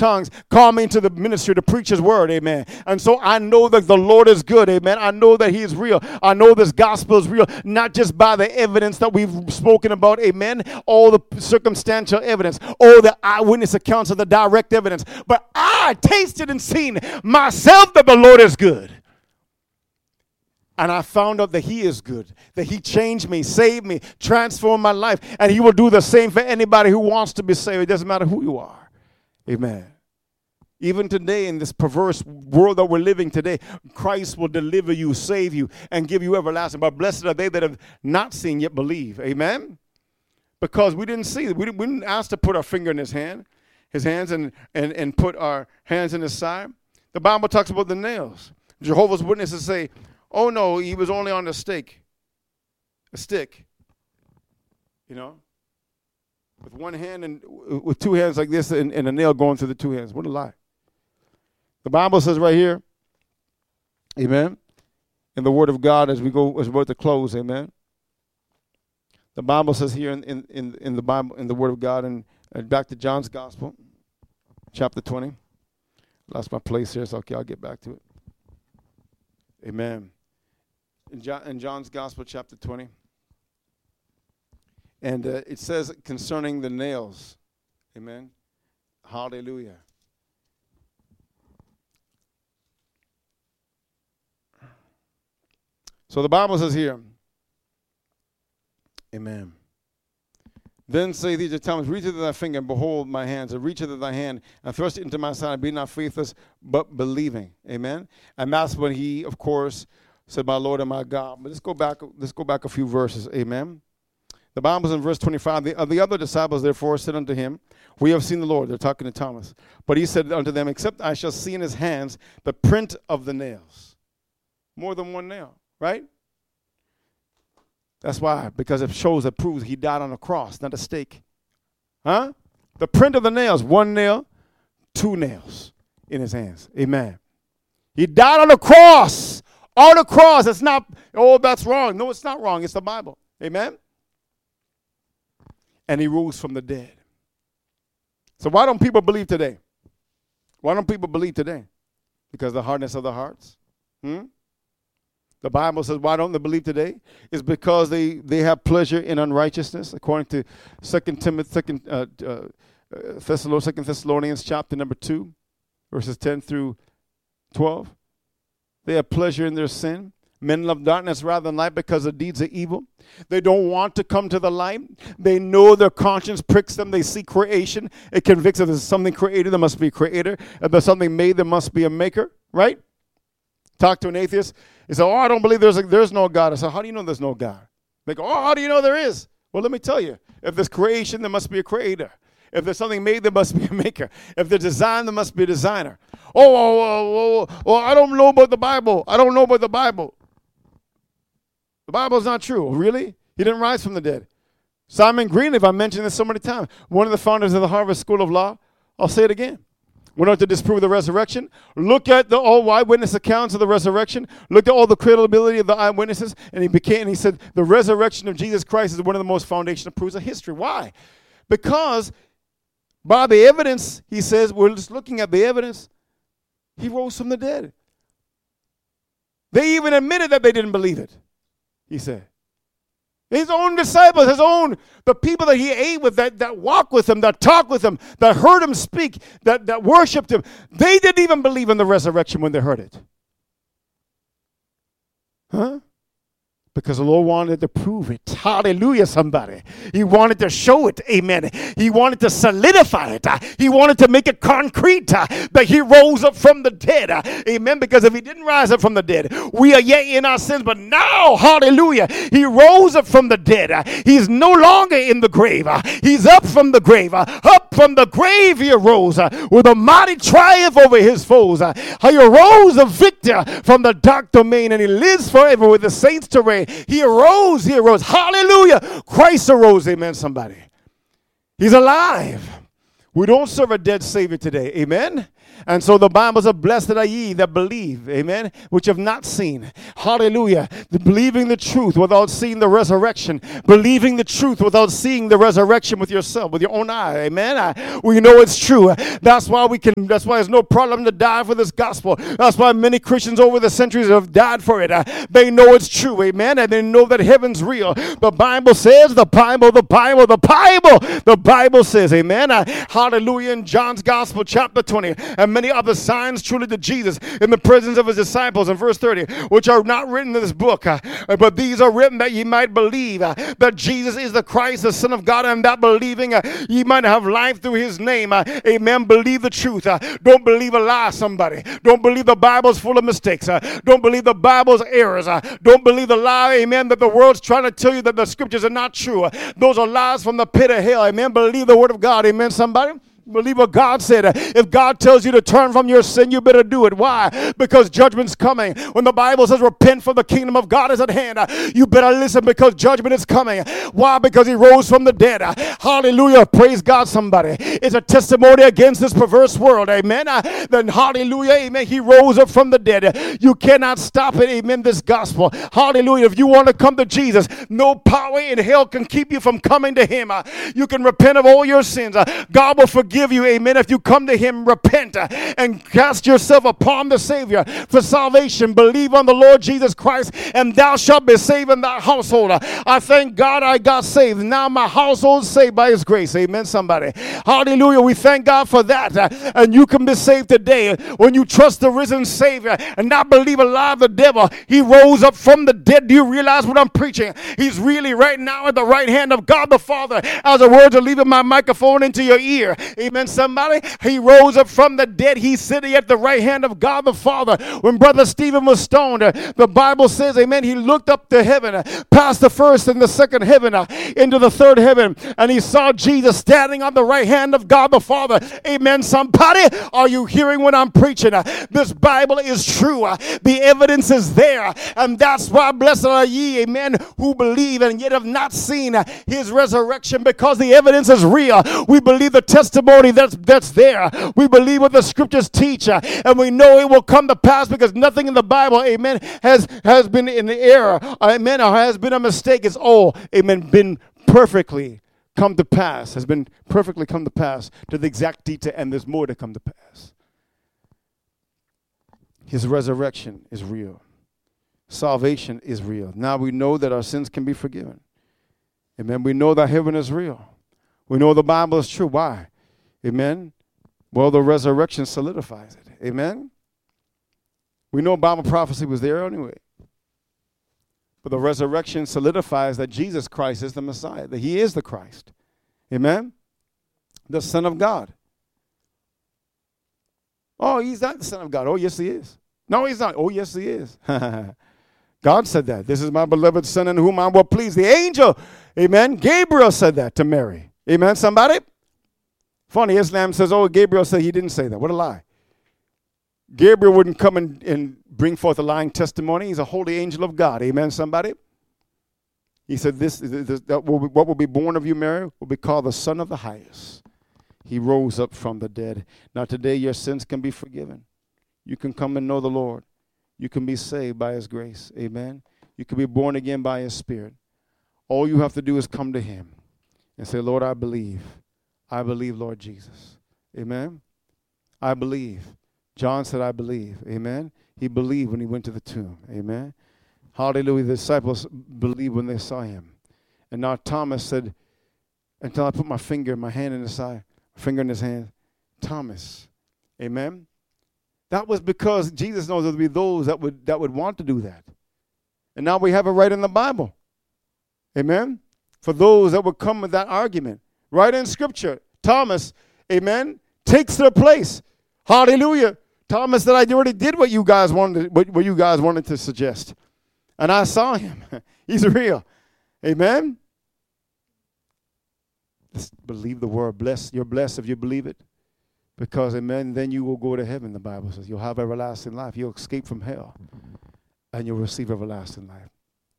tongues, called me into the ministry to preach his word, amen. And so I know that the Lord is good, amen. I know that he is real. I know this gospel is real, not just by the evidence that we've spoken about, amen, all the circumstantial evidence, all the eyewitness accounts of the direct evidence, but I tasted and seen myself that the Lord is good. And I found out that he is good, that he changed me, saved me, transformed my life. And he will do the same for anybody who wants to be saved. It doesn't matter who you are. Amen. Even today in this perverse world that we're living today, Christ will deliver you, save you, and give you everlasting. But blessed are they that have not seen yet believe. Amen. Because we didn't see it. We didn't ask to put our finger in his hands and put our hands in his side. The Bible talks about the nails. Jehovah's Witnesses say, oh, no, he was only on a stick, you know, with one hand and with two hands like this and a nail going through the two hands. What a lie. The Bible says right here, amen, in the Word of God as we're about to close, amen. The Bible says here in the Bible, in the Word of God, and back to John's Gospel, chapter 20. Lost my place here, so okay, I'll get back to it. Amen. In John's Gospel, chapter 20. And it says concerning the nails. Amen. Hallelujah. So the Bible says here. Amen. Then say these to Thomas, reach it to thy finger, and behold my hands, and reach it to thy hand, and thrust it into my side, be not faithless, but believing. Amen. And that's when he, of course, said, my Lord and my God. But let's go back a few verses. Amen. The Bible says in verse 25, the other disciples therefore said unto him, we have seen the Lord. They're talking to Thomas. But he said unto them, except I shall see in his hands the print of the nails. More than one nail, right? That's why, because it shows, it proves he died on a cross, not a stake. Huh? The print of the nails, one nail, two nails in his hands. Amen. He died on the cross. On the cross. It's not, oh, that's wrong. No, it's not wrong. It's the Bible. Amen. And he rose from the dead. So why don't people believe today? Why don't people believe today? Because of the hardness of the hearts. The Bible says, why don't they believe today? It's because they have pleasure in unrighteousness, according to 2 Thessalonians chapter number 2, verses 10 through 12. They have pleasure in their sin. Men love darkness rather than light because the deeds are evil. They don't want to come to the light. They know their conscience pricks them. They see creation. It convicts them. If there's something created, there must be a creator. If there's something made, there must be a maker, right? Talk to an atheist. He said, oh, I don't believe there's no God. I said, how do you know there's no God? They go, oh, how do you know there is? Well, let me tell you. If there's creation, there must be a creator. If there's something made, there must be a maker. If there's design, there must be a designer. Oh, I don't know about the Bible. I don't know about the Bible. The Bible's not true. Really? He didn't rise from the dead. Simon Greenleaf, I mentioned this so many times, one of the founders of the Harvard School of Law. I'll say it again. Went on to disprove the resurrection. Look at the all eyewitness accounts of the resurrection. Look at all the credibility of the eyewitnesses. And he said the resurrection of Jesus Christ is one of the most foundational proofs of history. Why? Because by the evidence, he says, we're just looking at the evidence, he rose from the dead. They even admitted that they didn't believe it, he said. His own disciples, the people that he ate with, that walked with him, that talked with him, that heard him speak, that worshiped him, they didn't even believe in the resurrection when they heard it. Huh? Because the Lord wanted to prove it. Hallelujah, somebody. He wanted to show it. Amen. He wanted to solidify it. He wanted to make it concrete that he rose up from the dead. Amen. Because if he didn't rise up from the dead, we are yet in our sins. But now, hallelujah, he rose up from the dead. He's no longer in the grave. He's up from the grave. Up from the grave he arose with a mighty triumph over his foes. He arose a victor from the dark domain, and he lives forever with the saints to reign. He arose. Hallelujah. Christ arose. Amen, somebody. He's alive. We don't serve a dead Savior today. Amen. And so the Bible says, blessed are ye that believe, amen, which have not seen. Hallelujah. Believing the truth without seeing the resurrection. Believing the truth without seeing the resurrection with yourself, with your own eye. Amen. We know it's true. That's why there's no problem to die for this gospel. That's why many Christians over the centuries have died for it. They know it's true. Amen. And they know that heaven's real. The Bible says, the Bible says, amen. Hallelujah. In John's Gospel, chapter 20. And many other signs truly to Jesus in the presence of his disciples in verse 30, which are not written in this book, but these are written that ye might believe that Jesus is the Christ, the Son of God, and that believing ye might have life through his name. Amen. Believe the truth. Don't believe a lie, somebody. Don't believe the Bible's full of mistakes. Don't believe the Bible's errors. Don't believe the lie, amen, that the world's trying to tell you that the scriptures are not true. Those are lies from the pit of hell. Amen. Believe the word of God. Amen, somebody. Believe what God said. If God tells you to turn from your sin, you better do it. Why? Because judgment's coming. When the Bible says repent for the kingdom of God is at hand, you better listen because judgment is coming. Why? Because he rose from the dead. Hallelujah. Praise God, somebody. It's a testimony against this perverse world. Amen. Then hallelujah. Amen. He rose up from the dead. You cannot stop it. Amen. This gospel. Hallelujah. If you want to come to Jesus, no power in hell can keep you from coming to him. You can repent of all your sins. God will forgive you, amen, if you come to him, repent, and cast yourself upon the Savior for salvation. Believe on the Lord Jesus Christ, and thou shalt be saved in thy household. I thank God I got saved. Now my household is saved by his grace. Amen, somebody. Hallelujah. We thank God for that. And you can be saved today when you trust the risen Savior and not believe a lie of the devil. He rose up from the dead. Do you realize what I'm preaching? He's really right now at the right hand of God the Father. As the words are leaving my microphone into your ear. Amen, somebody. He rose up from the dead. He's sitting at the right hand of God the Father. When Brother Stephen was stoned, the Bible says, amen, he looked up to heaven, past the first and the second heaven, into the third heaven, and he saw Jesus standing on the right hand of God the Father. Amen, somebody. Are you hearing what I'm preaching? This Bible is true. The evidence is there, and that's why blessed are ye, amen, who believe and yet have not seen his resurrection, because the evidence is real. We believe the testimony that's there. We believe what the scriptures teach, and we know it will come to pass because nothing in the Bible, amen, has been in error, amen, or has been a mistake. It's all, amen, been perfectly come to pass, has been perfectly come to pass to the exact detail, and there's more to come to pass. His resurrection is real. Salvation is real. Now we know that our sins can be forgiven. Amen. We know that heaven is real. We know the Bible is true. Why? Amen. Well, the resurrection solidifies it. Amen. We know Bible prophecy was there anyway. But the resurrection solidifies that Jesus Christ is the Messiah, that he is the Christ. Amen. The Son of God. Oh, he's not the Son of God. Oh, yes, he is. No, he's not. Oh, yes, he is. God said that. This is my beloved Son in whom I will please. The angel, amen, Gabriel said that to Mary. Amen, somebody? Funny, Islam says, oh, Gabriel said he didn't say that. What a lie. Gabriel wouldn't come and bring forth a lying testimony. He's a holy angel of God. Amen, somebody? He said, what will be born of you, Mary, will be called the Son of the Highest. He rose up from the dead. Now today your sins can be forgiven. You can come and know the Lord. You can be saved by his grace. Amen. You can be born again by his Spirit. All you have to do is come to him and say, Lord, I believe. I believe, Lord Jesus. Amen. I believe. John said, I believe. Amen. He believed when he went to the tomb. Amen. Hallelujah. The disciples believed when they saw him. And now Thomas said, until I put my hand in his side, finger in his hand, Thomas. Amen. That was because Jesus knows there would be those that would want to do that. And now we have it right in the Bible. Amen. For those that would come with that argument. Right in Scripture. Thomas, amen, takes their place. Hallelujah. Thomas said, I already did what you guys wanted to suggest. And I saw him. He's real. Amen. Just believe the word. You're blessed if you believe it. Because, amen, then you will go to heaven, the Bible says. You'll have everlasting life. You'll escape from hell. And you'll receive everlasting life.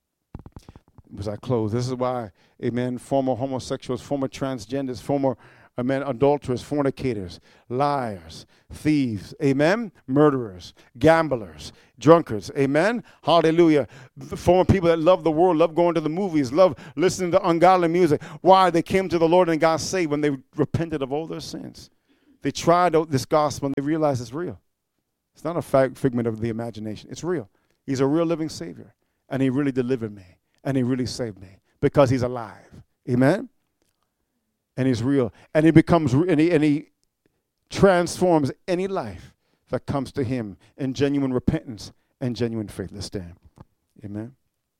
As I close, this is why, amen, former homosexuals, former transgenders, former Amen. Adulterers, fornicators, liars, thieves. Amen. Murderers, gamblers, drunkards. Amen. Hallelujah. The former people that love the world, love going to the movies, love listening to ungodly music. Why? They came to the Lord and got saved when they repented of all their sins. They tried out this gospel and they realized it's real. It's not a figment of the imagination. It's real. He's a real living Savior. And he really delivered me. And he really saved me because he's alive. Amen. And he's real. And he becomes, and he transforms any life that comes to him in genuine repentance and genuine faith. Let's stand. Amen.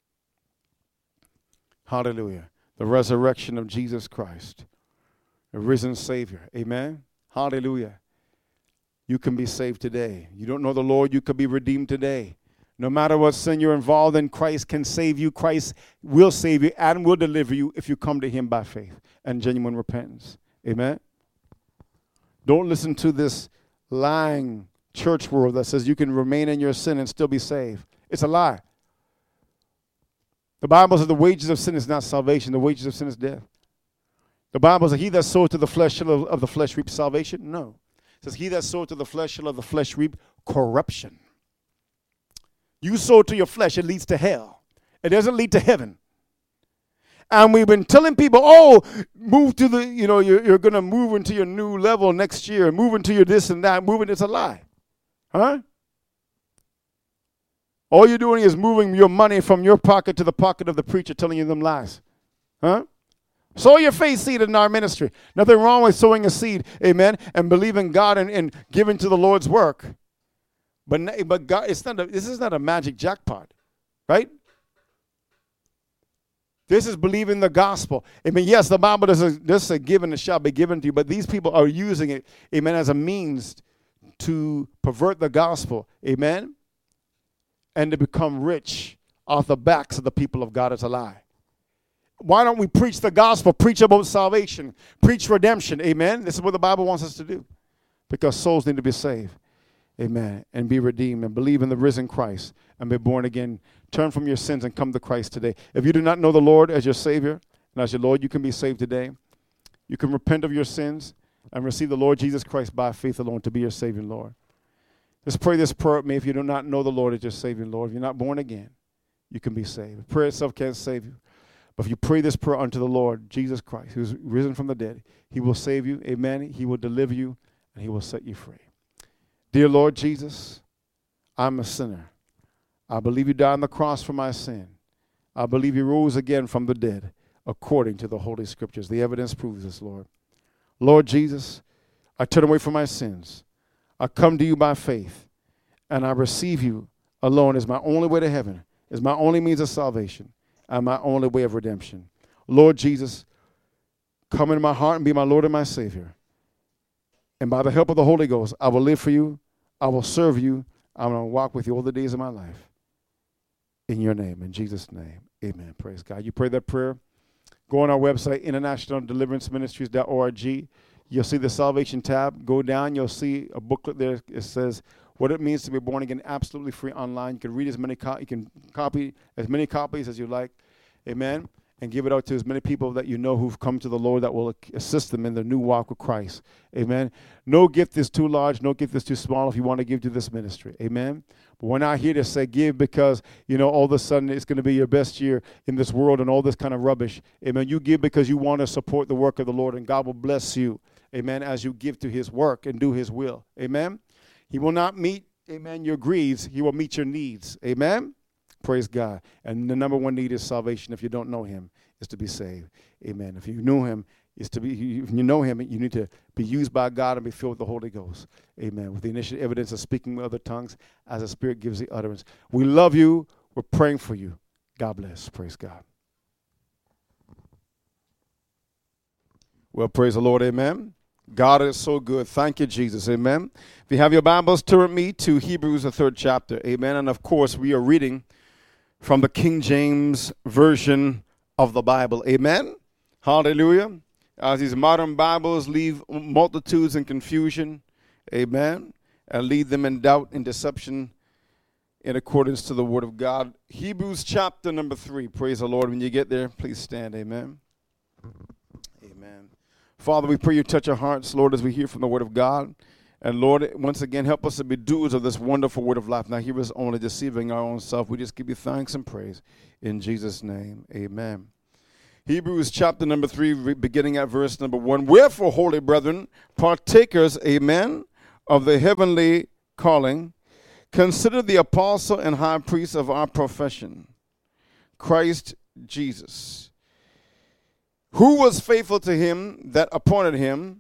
Hallelujah. The resurrection of Jesus Christ, the risen Savior. Amen. Hallelujah. You can be saved today. You don't know the Lord, you could be redeemed today. No matter what sin you're involved in, Christ can save you. Christ will save you and will deliver you if you come to him by faith and genuine repentance. Amen. Don't listen to this lying church world that says you can remain in your sin and still be saved. It's a lie. The Bible says the wages of sin is not salvation. The wages of sin is death. The Bible says he that sowed to the flesh shall of the flesh reap salvation. No. It says he that sowed to the flesh shall of the flesh reap corruption. You sow to your flesh, it leads to hell. It doesn't lead to heaven. And we've been telling people, oh, move to the, you're going to move into your new level next year, move into your this and that, it's a lie. Huh? All you're doing is moving your money from your pocket to the pocket of the preacher telling you them lies. Huh? Sow your faith seed in our ministry. Nothing wrong with sowing a seed, amen, and believing God and giving to the Lord's work. But God, this is not a magic jackpot, right? This is believing the gospel. Amen. Yes, the Bible does say given it shall be given to you, but these people are using it, amen, as a means to pervert the gospel, amen, and to become rich off the backs of the people of God. It's a lie. Why don't we preach the gospel, preach about salvation, preach redemption, amen? This is what the Bible wants us to do because souls need to be saved. Amen. And be redeemed and believe in the risen Christ and be born again. Turn from your sins and come to Christ today. If you do not know the Lord as your Savior and as your Lord, you can be saved today. You can repent of your sins and receive the Lord Jesus Christ by faith alone to be your Savior, Lord. Just pray this prayer with me. If you do not know the Lord as your Savior, Lord, if you're not born again, you can be saved. The prayer itself can't save you. But if you pray this prayer unto the Lord Jesus Christ, who's risen from the dead, he will save you. Amen. He will deliver you and he will set you free. Dear Lord Jesus, I'm a sinner. I believe you died on the cross for my sin. I believe you rose again from the dead according to the Holy Scriptures. The evidence proves this, Lord. Lord Jesus, I turn away from my sins. I come to you by faith, and I receive you alone as my only way to heaven, as my only means of salvation, and my only way of redemption. Lord Jesus, come into my heart and be my Lord and my Savior. And by the help of the Holy Ghost, I will live for you. I will serve you. I'm going to walk with you all the days of my life. In your name, in Jesus' name, amen. Praise God. You pray that prayer. Go on our website, internationaldeliveranceministries.org. You'll see the salvation tab. Go down. You'll see a booklet there. It says what it means to be born again, absolutely free online. You can read you can copy as many copies as you like. Amen. And give it out to as many people that you know who've come to the Lord that will assist them in their new walk with Christ. Amen. No gift is too large. No gift is too small if you want to give to this ministry. Amen. But we're not here to say give because, all of a sudden it's going to be your best year in this world and all this kind of rubbish. Amen. You give because you want to support the work of the Lord, and God will bless you. Amen. As you give to his work and do his will. Amen. He will not meet, amen, your greeds. He will meet your needs. Amen. Praise God. And the number one need is salvation. If you don't know him, is to be saved. Amen. If you know him, if you know him, you need to be used by God and be filled with the Holy Ghost. Amen. With the initial evidence of speaking with other tongues as the Spirit gives the utterance. We love you. We're praying for you. God bless. Praise God. Well, praise the Lord. Amen. God is so good. Thank you, Jesus. Amen. If you have your Bibles, turn with me to Hebrews, the 3rd chapter. Amen. And of course, we are reading from the King James Version of the Bible. Amen. Hallelujah. As these modern Bibles leave multitudes in confusion. Amen. And lead them in doubt and deception in accordance to the Word of God. Hebrews chapter number 3. Praise the Lord. When you get there, please stand. Amen. Amen. Father, we pray you touch our hearts, Lord, as we hear from the word of God. And Lord, once again, help us to be doers of this wonderful word of life. Now hear us only deceiving our own self. We just give you thanks and praise. In Jesus' name, amen. Hebrews chapter number 3, beginning at verse number 1. Wherefore, holy brethren, partakers, amen, of the heavenly calling, consider the apostle and high priest of our profession, Christ Jesus, who was faithful to him that appointed him,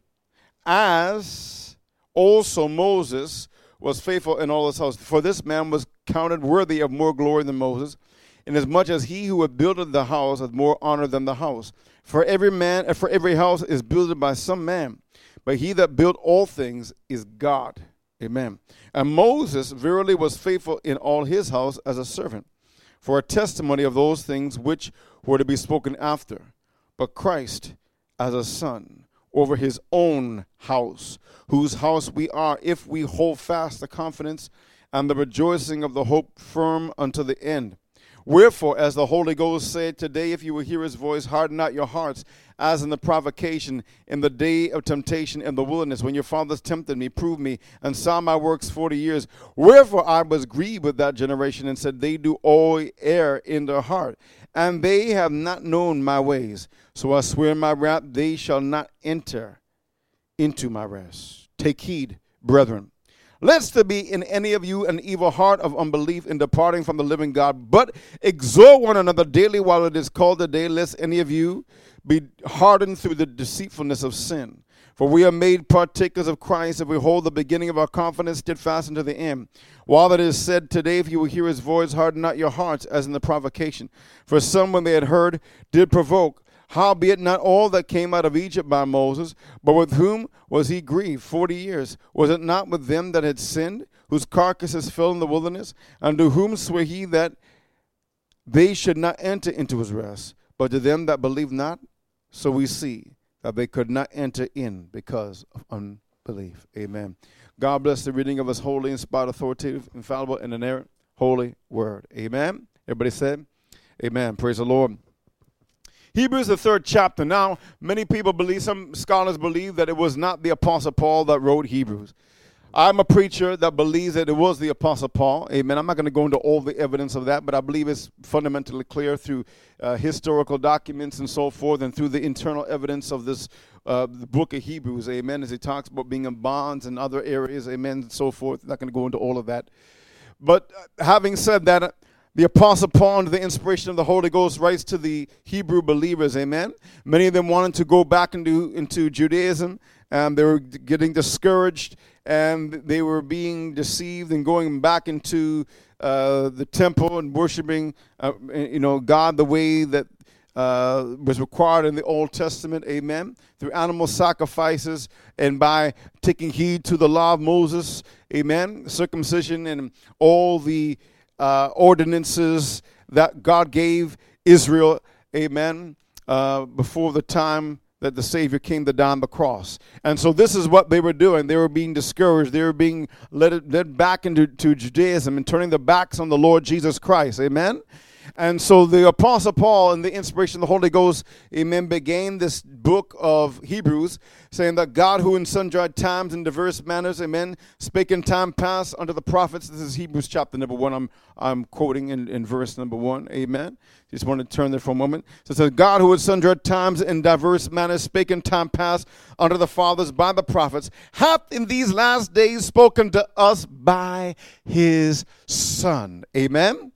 as also Moses was faithful in all his house. For this man was counted worthy of more glory than Moses, inasmuch as he who had builded the house hath more honor than the house. For every house is builded by some man, but he that built all things is God. Amen. And Moses verily was faithful in all his house as a servant, for a testimony of those things which were to be spoken after. But Christ as a son over his own house, whose house we are, if we hold fast the confidence and the rejoicing of the hope firm unto the end. Wherefore, as the Holy Ghost said, today, if you will hear his voice, harden not your hearts, as in the provocation in the day of temptation in the wilderness, when your fathers tempted me, proved me, and saw my works 40 years. Wherefore I was grieved with that generation, and said, they do all err in their heart, and they have not known my ways. So I swear in my wrath, they shall not enter into my rest. Take heed, brethren, lest there be in any of you an evil heart of unbelief in departing from the living God, but exhort one another daily while it is called the day, lest any of you be hardened through the deceitfulness of sin. For we are made partakers of Christ if we hold the beginning of our confidence steadfast unto the end. While it is said today, if you will hear his voice, harden not your hearts, as in the provocation. For some, when they had heard, did provoke. Howbeit not all that came out of Egypt by Moses, but with whom was he grieved 40 years? Was it not with them that had sinned, whose carcasses fell in the wilderness? And to whom sware he that they should not enter into his rest? But to them that believe not, so we see that they could not enter in because of unbelief. Amen. God bless the reading of his holy, inspired, authoritative, infallible, and inerrant holy word. Amen. Everybody said, amen. Praise the Lord. Hebrews, the 3rd chapter. Now, many people believe, some scholars believe that it was not the Apostle Paul that wrote Hebrews. I'm a preacher that believes that it was the Apostle Paul. Amen. I'm not going to go into all the evidence of that, but I believe it's fundamentally clear through historical documents and so forth, and through the internal evidence of this the book of Hebrews. Amen. As he talks about being in bonds and other areas. Amen. And so forth. I'm not going to go into all of that. But having said that, the Apostle Paul, under the inspiration of the Holy Ghost, writes to the Hebrew believers, amen. Many of them wanted to go back into Judaism, and they were getting discouraged, and they were being deceived and going back into the temple and worshiping, God the way that was required in the Old Testament, amen, through animal sacrifices and by taking heed to the law of Moses, amen, circumcision and all the ordinances that God gave Israel, amen, before the time that the Savior came to die on the cross. And so this is what they were doing. They were being discouraged. They were being led back into Judaism and turning their backs on the Lord Jesus Christ, amen. And so the Apostle Paul, in the inspiration of the Holy Ghost, amen, began this book of Hebrews, saying that God, who in sundry times and diverse manners, amen, spake in time past unto the prophets. This is Hebrews chapter number 1. I'm quoting in verse number 1, amen. Just want to turn there for a moment. So it says, God, who in sundry times and diverse manners spake in time past unto the fathers by the prophets, hath in these last days spoken to us by his Son, amen,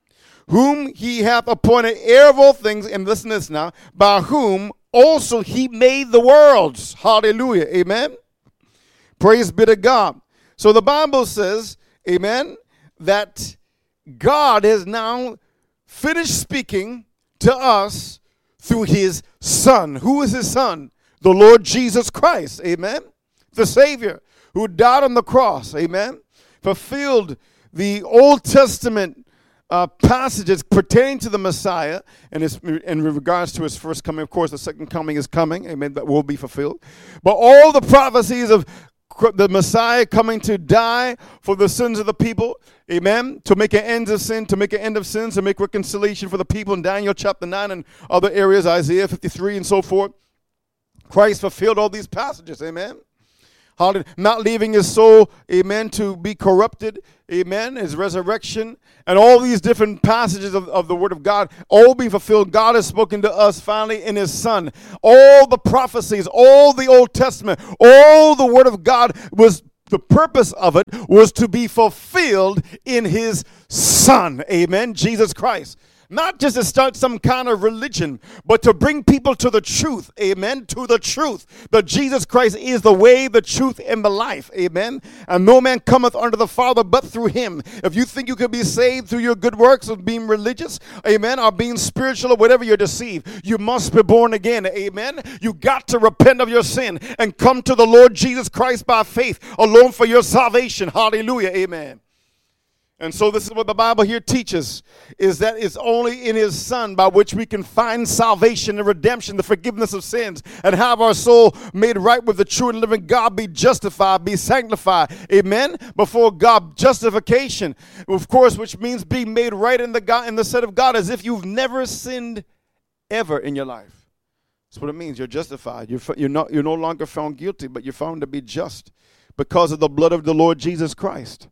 whom he hath appointed heir of all things, and listen to this now, by whom also he made the worlds. Hallelujah. Amen. Praise be to God. So the Bible says, amen, that God has now finished speaking to us through his Son. Who is his Son? The Lord Jesus Christ. Amen. The Savior who died on the cross. Amen. Fulfilled the Old Testament passages pertaining to the Messiah and in regards to his first coming. Of course, the second coming is coming, amen, that will be fulfilled. But all the prophecies of the Messiah coming to die for the sins of the people, amen, to make an end of sin, to make an end of sins, to make reconciliation for the people in Daniel chapter 9 and other areas, Isaiah 53 and so forth. Christ fulfilled all these passages, amen. Hallelujah. Not leaving his soul, amen, to be corrupted, amen, his resurrection, and all these different passages of the Word of God, all being fulfilled. God has spoken to us finally in his Son. All the prophecies, all the Old Testament, all the Word of God was, the purpose of it was to be fulfilled in his Son, amen, Jesus Christ. Not just to start some kind of religion, but to bring people to the truth, amen, to the truth, that Jesus Christ is the way, the truth, and the life, amen, and no man cometh unto the Father but through him. If you think you can be saved through your good works of being religious, amen, or being spiritual or whatever, you're deceived. You must be born again, amen. You got to repent of your sin and come to the Lord Jesus Christ by faith alone for your salvation, hallelujah, amen. And so this is what the Bible here teaches, is that it's only in his Son by which we can find salvation and redemption, the forgiveness of sins, and have our soul made right with the true and living God, be justified, be sanctified, amen, before God. Justification, of course, which means being made right in the sight of God, as if you've never sinned ever in your life. That's what it means. You're justified. You're no longer found guilty, but you're found to be just because of the blood of the Lord Jesus Christ.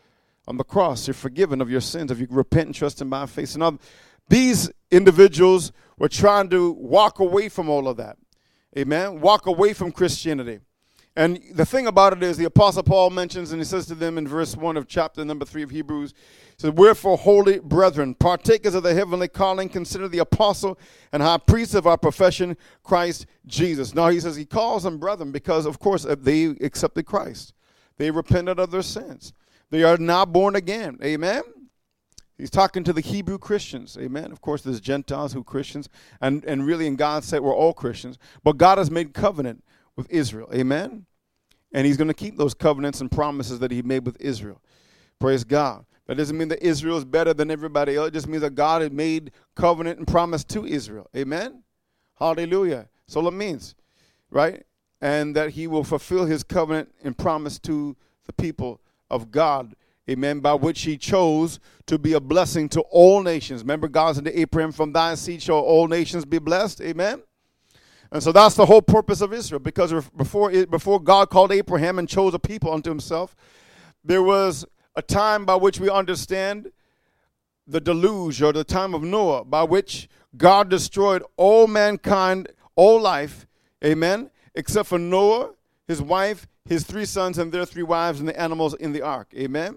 On the cross, you're forgiven of your sins if you repent and trust him by faith. Now, these individuals were trying to walk away from all of that. Amen? Walk away from Christianity. And the thing about it is, the Apostle Paul mentions, and he says to them in verse 1 of chapter number 3 of Hebrews, he says, wherefore, holy brethren, partakers of the heavenly calling, consider the apostle and high priest of our profession, Christ Jesus. Now, he says he calls them brethren because, of course, they accepted Christ. They repented of their sins. They are now born again. Amen. He's talking to the Hebrew Christians. Amen. Of course, there's Gentiles who are Christians. And really, in God's sight, we're all Christians. But God has made covenant with Israel. Amen. And he's going to keep those covenants and promises that he made with Israel. Praise God. That doesn't mean that Israel is better than everybody else. It just means that God had made covenant and promise to Israel. Amen. Hallelujah. That's all it means. Right? And that he will fulfill his covenant and promise to the people of God, amen, by which he chose to be a blessing to all nations. Remember, God said to Abraham, from thy seed shall all nations be blessed, amen. And so that's the whole purpose of Israel, because before God called Abraham and chose a people unto himself, there was a time by which we understand the deluge, or the time of Noah, by which God destroyed all mankind, all life, amen, except for Noah, his wife, his 3 sons and their 3 wives, and the animals in the ark. Amen?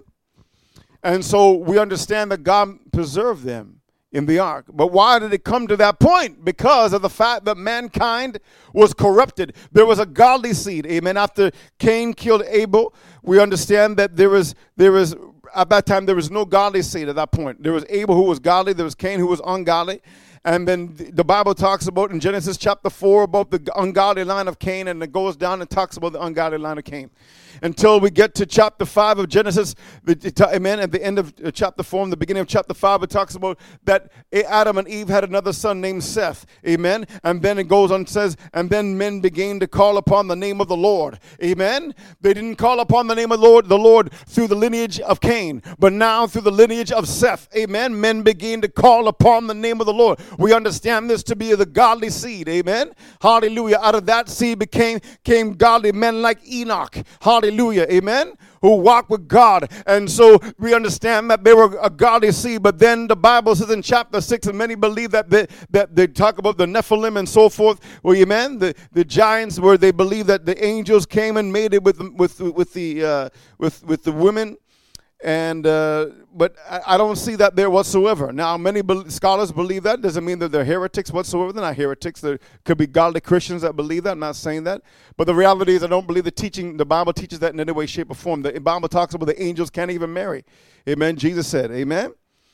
And so we understand that God preserved them in the ark. But why did it come to that point? Because of the fact that mankind was corrupted. There was a godly seed. Amen? After Cain killed Abel, we understand that there was at that time there was no godly seed at that point. There was Abel who was godly. There was Cain who was ungodly. And then the Bible talks about in Genesis chapter 4 about the ungodly line of Cain, and it goes down and talks about the ungodly line of Cain. Until we get to chapter 5 of Genesis, amen, at the end of chapter 4, in the beginning of chapter 5, it talks about that Adam and Eve had another son named Seth, amen. And then it goes on and says, and then men began to call upon the name of the Lord, amen. They didn't call upon the name of the Lord through the lineage of Cain, but now through the lineage of Seth, amen. Men began to call upon the name of the Lord. We understand this to be the godly seed, amen. Hallelujah. Out of that seed came godly men like Enoch, hallelujah, amen, who walked with God. And so we understand that they were a godly seed. But then the Bible says in chapter 6, and many believe that they talk about the Nephilim and so forth, well, amen, the giants, where they believe that the angels came and made it with the women. And but I don't see that there whatsoever. Now, many scholars believe that. Doesn't mean that they're heretics whatsoever. They're not heretics. There could be godly Christians that believe that. I'm not saying that. But the reality is I don't believe the Bible teaches that in any way, shape, or form. The Bible talks about the angels can't even marry. Amen. Jesus said, amen.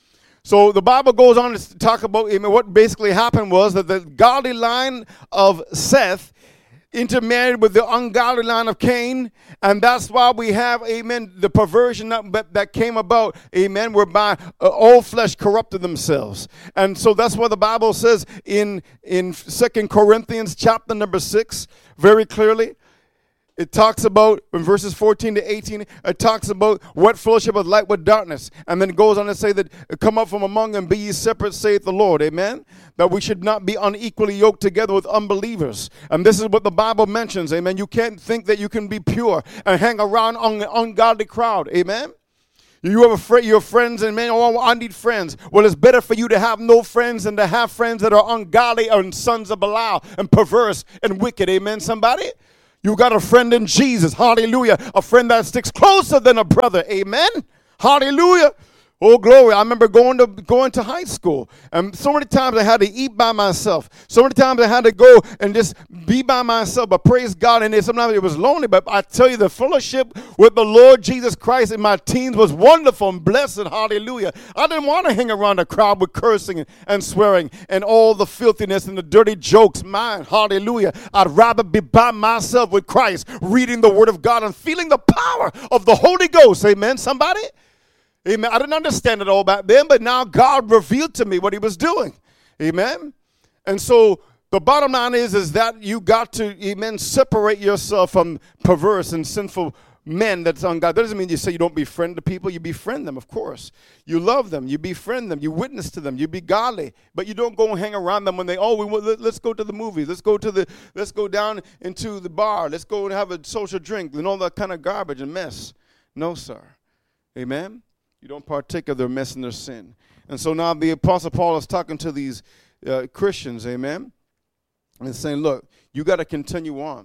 So the Bible goes on to talk about, amen, what basically happened was that the godly line of Seth intermarried with the ungodly line of Cain, and that's why we have, amen, the perversion that came about, amen, whereby all flesh corrupted themselves. And so that's what the Bible says in 2 Corinthians chapter number 6 very clearly. It talks about, in verses 14 to 18, it talks about what fellowship of light with darkness. And then it goes on to say that, come up from among them, be ye separate, saith the Lord. Amen? That we should not be unequally yoked together with unbelievers. And this is what the Bible mentions. Amen? You can't think that you can be pure and hang around an ungodly crowd. Amen? You have your friends, and man, oh, I need friends. Well, it's better for you to have no friends than to have friends that are ungodly and sons of Belial and perverse and wicked. Amen, somebody? You got a friend in Jesus. Hallelujah. A friend that sticks closer than a brother. Amen. Hallelujah. Oh, glory. I remember going to high school. And so many times I had to eat by myself. So many times I had to go and just be by myself. But praise God. And sometimes it was lonely. But I tell you, the fellowship with the Lord Jesus Christ in my teens was wonderful and blessed. Hallelujah. I didn't want to hang around a crowd with cursing and swearing and all the filthiness and the dirty jokes. Man, hallelujah. I'd rather be by myself with Christ, reading the Word of God and feeling the power of the Holy Ghost. Amen, somebody? Amen. I didn't understand it all back then, but now God revealed to me what he was doing. Amen. And so the bottom line is that you got to, amen, separate yourself from perverse and sinful men that's ungodly. That doesn't mean you say you don't befriend the people. You befriend them, of course. You love them. You befriend them. You witness to them. You be godly. But you don't go and hang around them when they, let's go to the movies. Let's go down into the bar. Let's go and have a social drink and all that kind of garbage and mess. No, sir. Amen. You don't partake of their mess and their sin. And so now the Apostle Paul is talking to these Christians, amen, and saying, look, you got to continue on.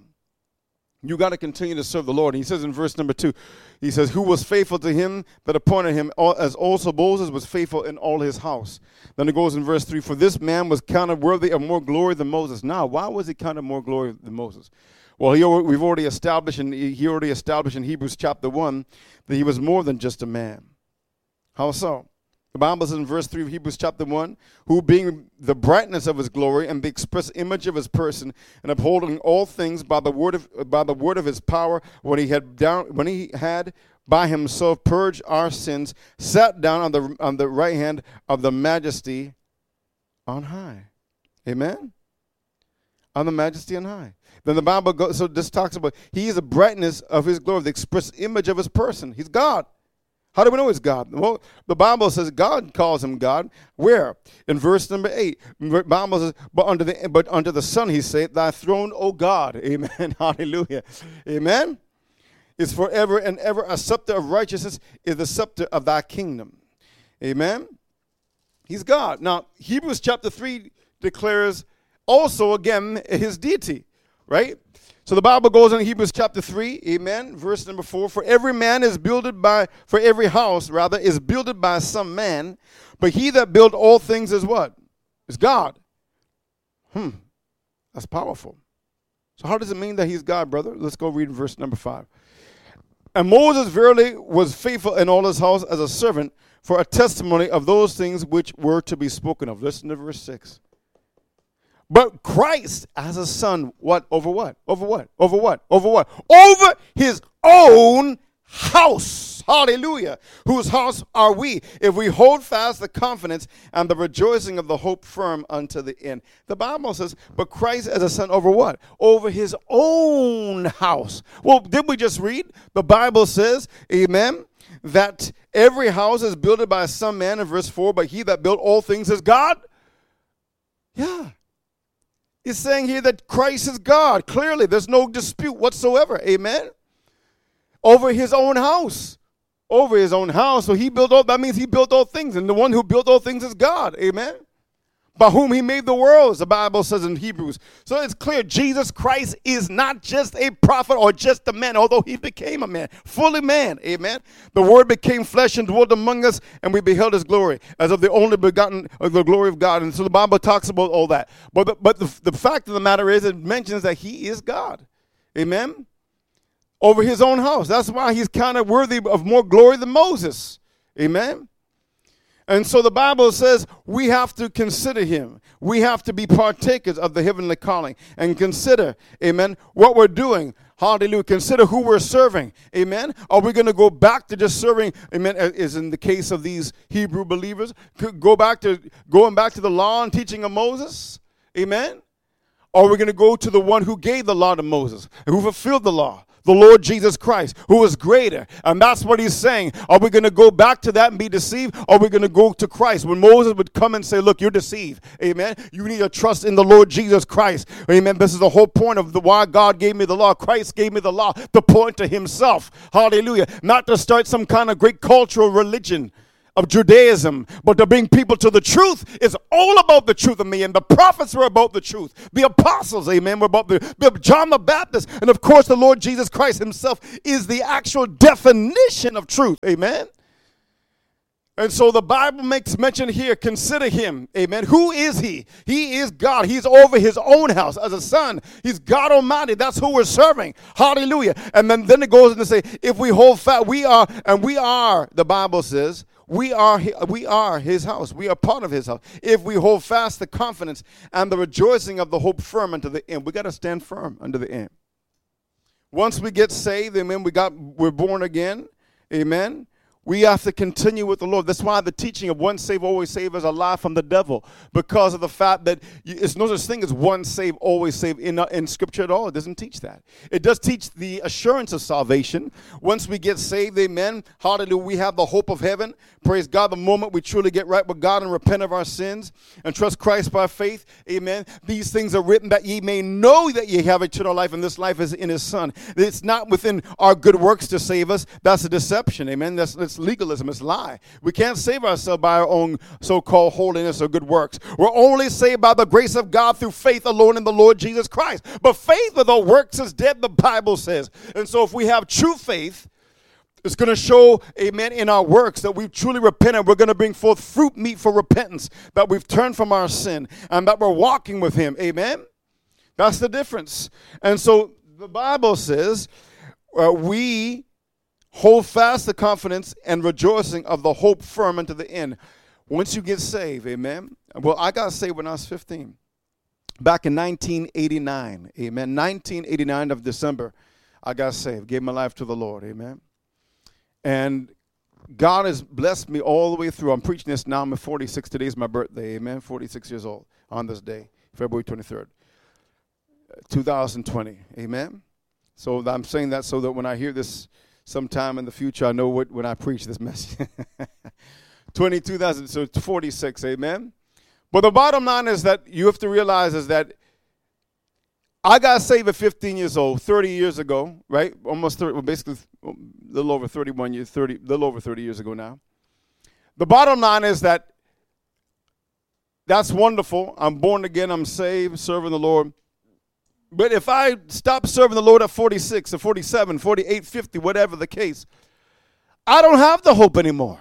You got to continue to serve the Lord. And he says in verse number 2, he says, who was faithful to him that appointed him, as also Moses was faithful in all his house. Then it goes in verse 3, for this man was counted worthy of more glory than Moses. Now, why was he counted more glory than Moses? Well, we've already established, he already established in Hebrews chapter 1 that he was more than just a man. How so? The Bible says in verse 3 of Hebrews chapter 1, who being the brightness of his glory and the express image of his person, and upholding all things by the word of his power, when he had by himself purged our sins, sat down on the right hand of the majesty on high. Amen? On the majesty on high. Then the Bible goes, so this talks about he is the brightness of his glory, the express image of his person. He's God. How do we know it's God? Well, the Bible says God calls him God. Where? In verse number 8. The Bible says, but unto the Son he saith, thy throne, O God. Amen. Hallelujah. Amen. Is forever and ever. A scepter of righteousness is the scepter of thy kingdom. Amen. He's God. Now, Hebrews chapter 3 declares also again his deity. Right? So the Bible goes in Hebrews chapter 3, amen, verse number 4. For every house is builded by some man, but he that built all things is what? Is God. That's powerful. So how does it mean that he's God, brother? Let's go read verse number 5. And Moses verily was faithful in all his house as a servant for a testimony of those things which were to be spoken of. Listen to verse 6. But Christ as a son, what? Over what? Over what? Over what? Over what? Over his own house. Hallelujah. Whose house are we, if we hold fast the confidence and the rejoicing of the hope firm unto the end. The Bible says, but Christ as a son over what? Over his own house. Well, did we just read? The Bible says, amen, that every house is built by some man in verse 4, but he that built all things is God. Yeah. He's saying here that Christ is God. Clearly, there's no dispute whatsoever. Amen. Over his own house. Over his own house. So he built all, that means he built all things. And the one who built all things is God. Amen. By whom he made the worlds, the Bible says in Hebrews. So it's clear Jesus Christ is not just a prophet or just a man, although he became a man, fully man. Amen. The word became flesh and dwelt among us, and we beheld his glory as of the only begotten of the glory of God. And so the Bible talks about all that. But the fact of the matter is, it mentions that he is God. Amen. Over his own house. That's why he's kind of worthy of more glory than Moses. Amen. And so the Bible says we have to consider him. We have to be partakers of the heavenly calling and consider, amen, what we're doing. Hallelujah. Consider who we're serving. Amen. Are we going to go back to just serving, amen, as in the case of these Hebrew believers, going back to the law and teaching of Moses? Amen. Or are we going to go to the one who gave the law to Moses, who fulfilled the law? the Lord Jesus Christ, who is greater. And that's what he's saying. Are we going to go back to that and be deceived? Or are we going to go to Christ? When Moses would come and say, look, you're deceived. Amen. You need to trust in the Lord Jesus Christ. Amen. This is the whole point of why God gave me the law. Christ gave me the law to point to himself. Hallelujah. Not to start some kind of great cultural religion of Judaism, but to bring people to the truth. Is all about the truth of me, and the prophets were about the truth. The apostles, amen, were about John the Baptist, and of course the Lord Jesus Christ himself is the actual definition of truth, amen. And so the Bible makes mention here, consider him, amen. Who is he? He is God. He's over his own house as a son. He's God Almighty. That's who we're serving. Hallelujah. And then it goes on to say, if we hold fast, we are, the Bible says, we are his house. We are part of his house. If we hold fast the confidence and the rejoicing of the hope firm unto the end. We got to stand firm unto the end. Once we get saved, amen, we're born again, amen. We have to continue with the Lord. That's why the teaching of once saved, always saved is a lie from the devil, because of the fact that it's no such thing as once saved, always saved in Scripture at all. It doesn't teach that. It does teach the assurance of salvation. Once we get saved, amen, hallelujah, we have the hope of heaven. Praise God, the moment we truly get right with God and repent of our sins and trust Christ by faith, amen. These things are written that ye may know that ye have eternal life, and this life is in his Son. It's not within our good works to save us. That's a deception, amen. That's legalism, it's lie. We can't save ourselves by our own so-called holiness or good works. We're only saved by the grace of God through faith alone in the Lord Jesus Christ. But faith without works is dead, the Bible says. And so if we have true faith, it's going to show, amen, in our works that we've truly repented. We're going to bring forth fruit meet for repentance, that we've turned from our sin and that we're walking with him, amen. That's the difference. And so the Bible says we hold fast the confidence and rejoicing of the hope firm unto the end. Once you get saved, amen. Well, I got saved when I was 15. Back in 1989, amen. 1989 of December, I got saved. Gave my life to the Lord, amen. And God has blessed me all the way through. I'm preaching this now. I'm 46. Today's my birthday, amen. 46 years old on this day, February 23rd, 2020, amen. So I'm saying that so that when I hear this sometime in the future, I know when I preach this message. 2000, so 46, amen. But the bottom line is that you have to realize is that I got saved at 15 years old, 30 years ago, right? Almost 30, well, basically a little over 31 years, little over 30 years ago now. The bottom line is that that's wonderful. I'm born again, I'm saved, serving the Lord. But if I stop serving the Lord at 46 or 47, 48, 50, whatever the case, I don't have the hope anymore.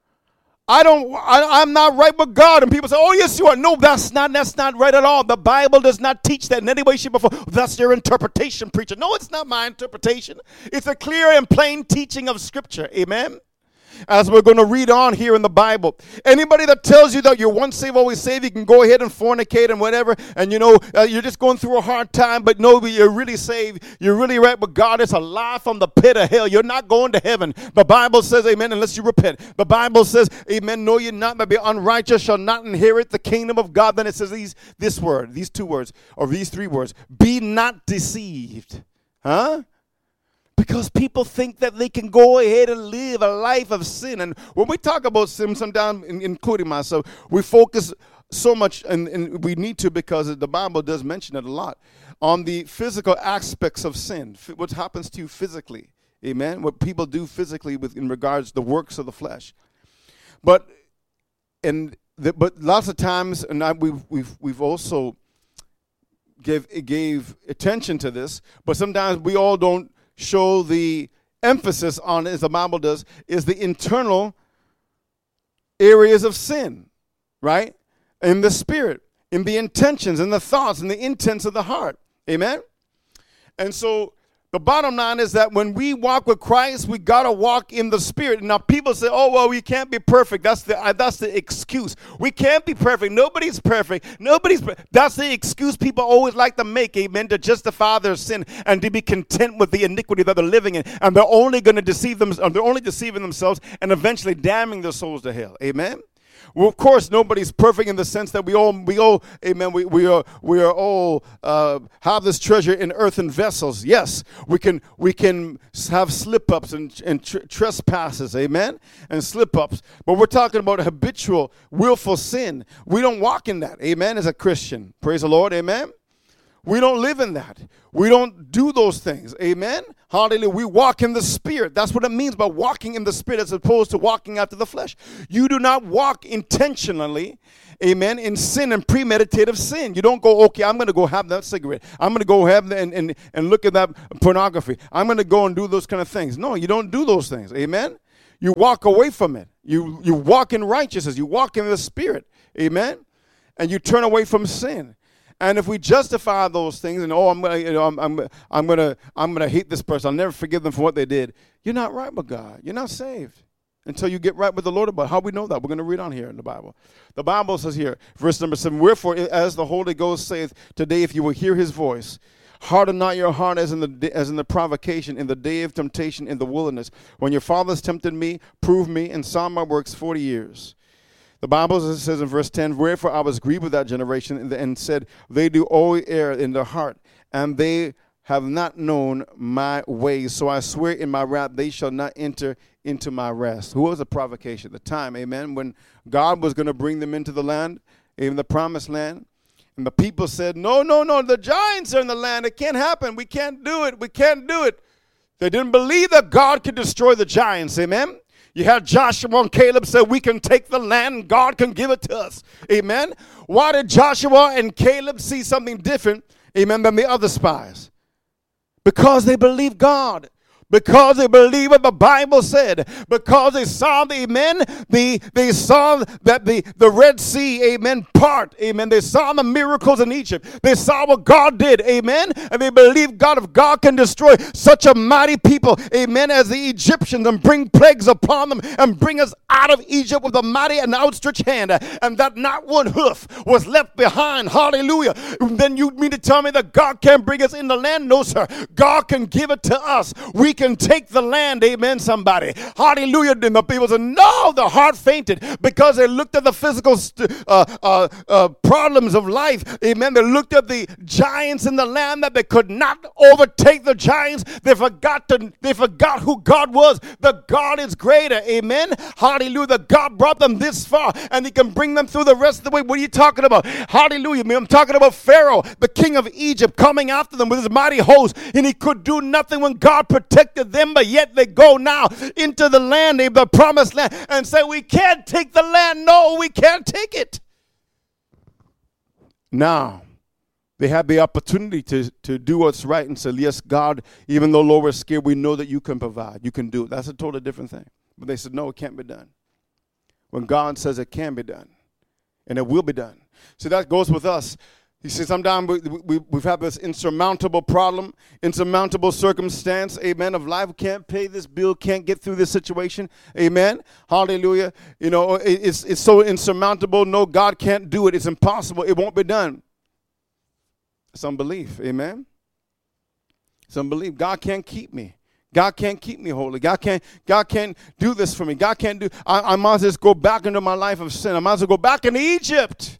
I'm not right with God. And people say, oh, yes, you are. No, that's not right at all. The Bible does not teach that in any way, shape, or form. That's your interpretation, preacher. No, it's not my interpretation. It's a clear and plain teaching of Scripture. Amen. As we're going to read on here in the Bible. Anybody that tells you that you're once saved, always saved, you can go ahead and fornicate and whatever, and you're just going through a hard time, but no, you're really saved, you're really right with God, it's a lie from the pit of hell. You're not going to heaven. The Bible says, amen, unless you repent. The Bible says, amen, know ye not that the unrighteous shall not inherit the kingdom of God. Then it says these two words, or these three words, be not deceived. Huh? Because people think that they can go ahead and live a life of sin. And when we talk about sin, sometimes, including myself, we focus so much, and we need to, because the Bible does mention it a lot, on the physical aspects of sin, what happens to you physically. Amen? What people do physically in regards to the works of the flesh. But lots of times, and we've also gave attention to this, but sometimes we all don't show the emphasis on, as the Bible does, is the internal areas of sin, right? In the spirit, in the intentions, in the thoughts, in the intents of the heart. Amen? And so the bottom line is that when we walk with Christ, we got to walk in the Spirit. Now, people say, oh, well, we can't be perfect. That's the excuse. We can't be perfect. Nobody's perfect. That's the excuse people always like to make, amen, to justify their sin and to be content with the iniquity that they're living in. And they're only going to deceive them, they're only deceiving themselves and eventually damning their souls to hell. Amen? Well, of course, nobody's perfect in the sense that we all, amen, we are all have this treasure in earthen vessels. Yes, we can have slip-ups and trespasses, amen, and slip-ups. But we're talking about habitual, willful sin. We don't walk in that, amen, as a Christian. Praise the Lord, amen. We don't live in that. We don't do those things. Amen? Hallelujah. We walk in the Spirit. That's what it means by walking in the Spirit as opposed to walking after the flesh. You do not walk intentionally, amen, in sin and premeditative sin. You don't go, okay, I'm going to go have that cigarette. I'm going to go have and look at that pornography. I'm going to go and do those kind of things. No, you don't do those things. Amen? You walk away from it. You walk in righteousness. You walk in the Spirit. Amen? And you turn away from sin. And if we justify those things and I'm gonna hate this person, I'll never forgive them for what they did, you're not right with God. You're not saved until you get right with the Lord. About how we know that, we're going to read on here in the Bible. The Bible says here, verse number 7, wherefore, as the Holy Ghost saith today, if you will hear his voice, harden not your heart as in the provocation, in the day of temptation in the wilderness, when your fathers tempted me, proved me, and saw my works 40 years. The Bible says in verse 10, wherefore I was grieved with that generation and said, they do all err in their heart, and they have not known my ways. So I swear in my wrath, they shall not enter into my rest. Who was the provocation? The time, amen, when God was going to bring them into the land, even the promised land. And the people said, no, the giants are in the land. It can't happen. We can't do it. We can't do it. They didn't believe that God could destroy the giants, amen. You had Joshua and Caleb say, we can take the land and God can give it to us. Amen. Why did Joshua and Caleb see something different, amen, than the other spies? Because they believed God. Because they believed what the Bible said. Because they saw the, amen, they saw that the Red Sea, amen, part, amen. They saw the miracles in Egypt. They saw what God did, amen. And they believed God, if God can destroy such a mighty people, amen, as the Egyptians, and bring plagues upon them and bring us out of Egypt with a mighty and outstretched hand, and that not one hoof was left behind, hallelujah. Then you mean to tell me that God can't bring us in the land? No, sir. God can give it to us. We can take the land, amen, somebody. Hallelujah. And the people said, no, the heart fainted because they looked at the physical problems of life, amen. They looked at the giants in the land that they could not overtake the giants. They forgot who God was. The God is greater, amen. Hallelujah. The God brought them this far and he can bring them through the rest of the way. What are you talking about? Hallelujah. I'm talking about Pharaoh, the king of Egypt, coming after them with his mighty host, and he could do nothing when God protected them, but yet they go now into the land, the promised land, and say, we can't take the land. No, we can't take it. Now, they have the opportunity to do what's right and say, yes, God, even though, Lord, we're scared, we know that you can provide. You can do it. That's a totally different thing. But they said, no, it can't be done. When God says it can be done, and it will be done. So that goes with us. He says sometimes we've had this insurmountable problem, insurmountable circumstance, amen, of life. Can't pay this bill, can't get through this situation, amen, hallelujah. You know, it's so insurmountable. No, God can't do it. It's impossible. It won't be done. It's unbelief, amen. It's unbelief. God can't keep me. God can't keep me holy. God can't do this for me. God can't do. I might as well just go back into my life of sin. I might as well go back into Egypt.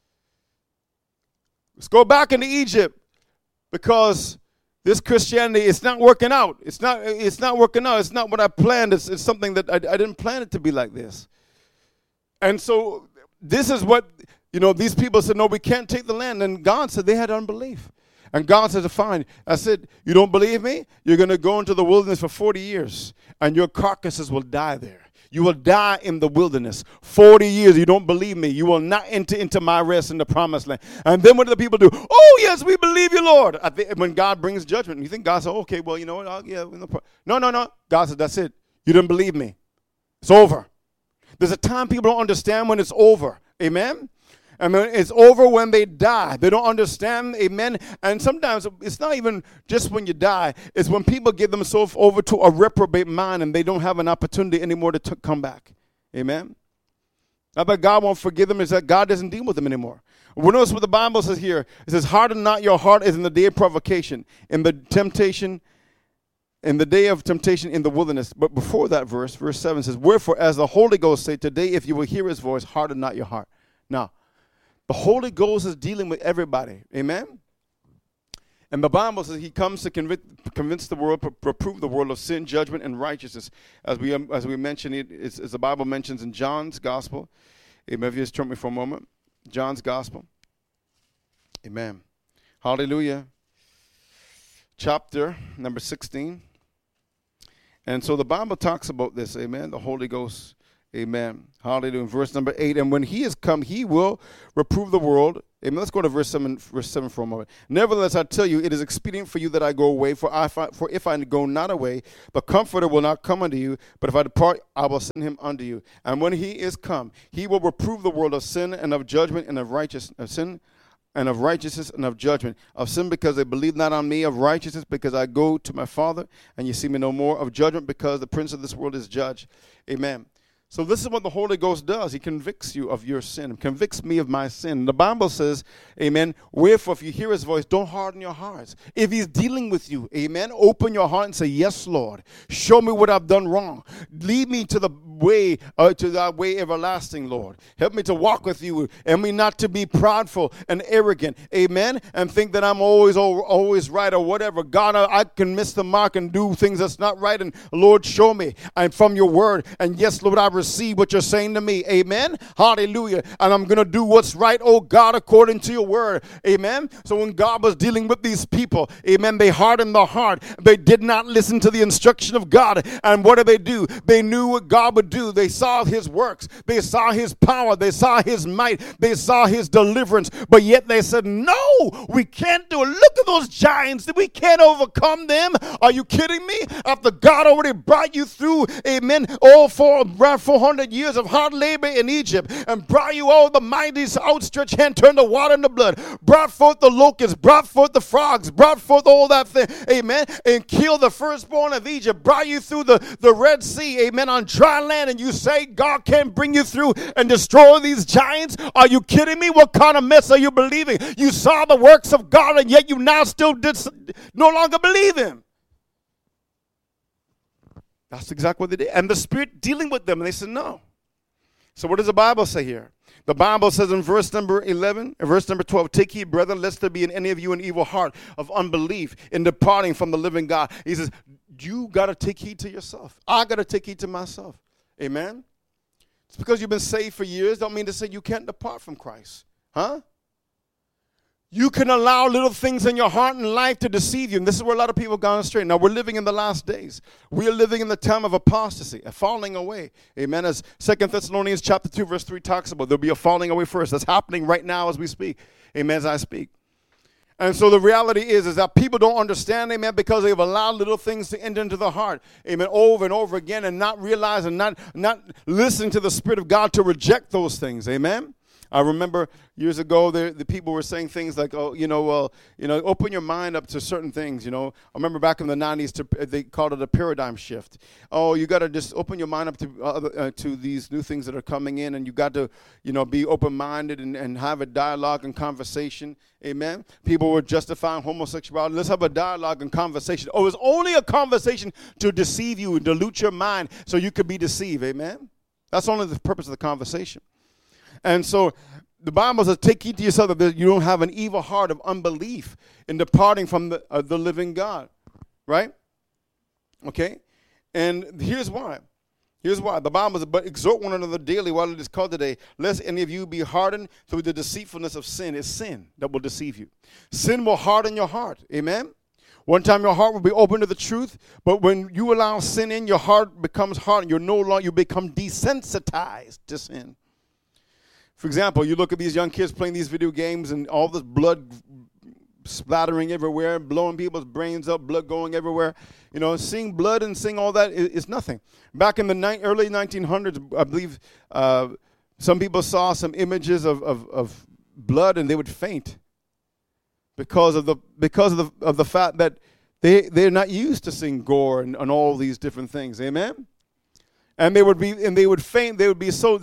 Let's go back into Egypt because this Christianity, it's not working out. It's not working out. It's not what I planned. It's something that I didn't plan it to be like this. And so this is what, these people said, no, we can't take the land. And God said they had unbelief. And God said, fine. I said, you don't believe me? You're going to go into the wilderness for 40 years and your carcasses will die there. You will die in the wilderness. 40 years. You don't believe me. You will not enter into my rest in the promised land. And then what do the people do? Oh, yes, we believe you, Lord. When God brings judgment, you think God said, okay, well, you know what? No. God said, that's it. You didn't believe me. It's over. There's a time people don't understand when it's over. Amen? I mean, it's over when they die. They don't understand, amen. And sometimes it's not even just when you die. It's when people give themselves over to a reprobate mind and they don't have an opportunity anymore to come back. Amen. Not that God won't forgive them. It's that God doesn't deal with them anymore. We notice what the Bible says here. It says, harden not your heart as in the day of provocation, in the temptation in the day of temptation in the wilderness. But before that verse 7 says, wherefore, as the Holy Ghost said, today, if you will hear his voice, harden not your heart. Now, the Holy Ghost is dealing with everybody. Amen? And the Bible says he comes to convince the world, reprove the world of sin, judgment, and righteousness. As we mentioned, as the Bible mentions in John's Gospel. Amen. If you just turn me for a moment. John's Gospel. Amen. Hallelujah. Chapter number 16. And so the Bible talks about this. Amen. The Holy Ghost. Amen. Hallelujah. Verse number 8. And when he is come, he will reprove the world. Amen. Let's go to verse 7 for a moment. Nevertheless, I tell you, it is expedient for you that I go away. For if I go not away, the Comforter will not come unto you. But if I depart, I will send him unto you. And when he is come, he will reprove the world of sin and of judgment and of righteousness, of sin and of righteousness and of judgment. Of sin because they believe not on me. Of righteousness because I go to my Father and you see me no more. Of judgment because the prince of this world is judged. Amen. So this is what the Holy Ghost does. He convicts you of your sin, convicts me of my sin. The Bible says, amen, wherefore if you hear his voice, don't harden your hearts. If he's dealing with you, amen, open your heart and say, yes, Lord, show me what I've done wrong. Lead me to the way, to thy way everlasting, Lord. Help me to walk with you and me not to be prideful and arrogant, amen, and think that I'm always right or whatever. God, I can miss the mark and do things that's not right, and Lord, show me and from your word. And yes, Lord, I receive what you're saying to me. Amen. Hallelujah. And I'm going to do what's right, oh God, according to your word. Amen. So when God was dealing with these people, amen, they hardened the heart. They did not listen to the instruction of God. And what did they do? They knew what God would do. They saw his works. They saw his power. They saw his might. They saw his deliverance. But yet they said, no, we can't do it. Look at those giants. We can't overcome them. Are you kidding me? After God already brought you through, amen, all 400 years of hard labor in Egypt and brought you all the mighty outstretched hand, turned the water into blood, brought forth the locusts, brought forth the frogs, brought forth all that thing, amen, and killed the firstborn of Egypt, brought you through the Red Sea, amen, on dry land, and you say God can't bring you through and destroy these giants? Are you kidding me? What kind of mess are you believing? You saw the works of God and yet you now still no longer believe him. That's exactly what they did. And the Spirit dealing with them, and they said no. So what does the Bible say here? The Bible says in verse number 11, verse number 12, take heed, brethren, lest there be in any of you an evil heart of unbelief in departing from the living God. He says, you got to take heed to yourself. I got to take heed to myself. Amen? It's because you've been saved for years, don't mean to say you can't depart from Christ. Huh? You can allow little things in your heart and life to deceive you. And this is where a lot of people have gone astray. Now, we're living in the last days. We are living in the time of apostasy, a falling away. Amen. As 2 Thessalonians chapter 2, verse 3 talks about, there'll be a falling away first. That's happening right now as we speak. Amen, as I speak. And so the reality is that people don't understand, amen, because they've allowed little things to enter into the heart, amen, over and over again, and not realizing, not listening to the Spirit of God to reject those things, amen. I remember years ago, the people were saying things like, oh, open your mind up to certain things, I remember back in the 90s, they called it a paradigm shift. Oh, you got to just open your mind up to these new things that are coming in, and you got to, be open-minded and have a dialogue and conversation. Amen. People were justifying homosexuality. Let's have a dialogue and conversation. Oh, it's only a conversation to deceive you and dilute your mind so you could be deceived. Amen. That's only the purpose of the conversation. And so the Bible says, take heed to yourself that you don't have an evil heart of unbelief in departing from the living God. Right? Okay? And here's why. Here's why. The Bible says, but exhort one another daily while it is called today, lest any of you be hardened through the deceitfulness of sin. It's sin that will deceive you. Sin will harden your heart. Amen? One time your heart will be open to the truth, but when you allow sin in, your heart becomes hardened. You become desensitized to sin. For example, you look at these young kids playing these video games and all this blood splattering everywhere, blowing people's brains up, blood going everywhere. Seeing blood and seeing all that is nothing. Back in the early 1900s, I believe some people saw some images of blood and they would faint because of the fact that they're not used to seeing gore and all these different things. Amen. And they would faint. They would be so,